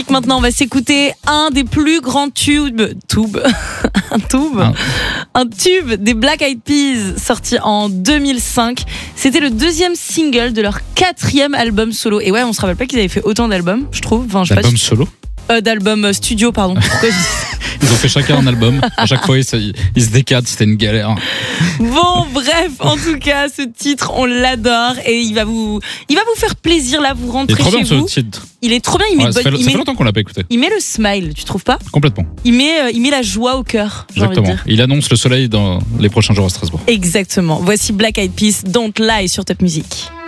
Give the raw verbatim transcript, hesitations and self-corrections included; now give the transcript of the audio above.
Maintenant, on va s'écouter un des plus grands tubes, tube, un tube, Ah. un tube des Black Eyed Peas, sorti en deux mille cinq. C'était le deuxième single de leur quatrième album solo. Et ouais, on se rappelle pas qu'ils avaient fait autant d'albums, je trouve. Enfin, je sais pas L'album si- solo. euh, d'albums euh, studio, pardon. Pourquoi je dis- Ils ont fait chacun un album. À chaque fois, ils se, ils se décadent. C'était une galère. Bon, bref, en tout cas, ce titre, on l'adore et il va vous, il va vous faire plaisir là, vous Il est rentrez trop chez bien ce vous. titre. Il est trop bien, il met, Ouais, de ça bonne- fait, il ça fait met- longtemps qu'on l'a pas écouté. il met le smile, tu trouves pas? Complètement. Il met, euh, il met la joie au cœur, j'ai envie de Exactement. dire. Il annonce le soleil dans les prochains jours à Strasbourg. Exactement. Voici Black Eyed Peas, Don't Lie sur Top Music.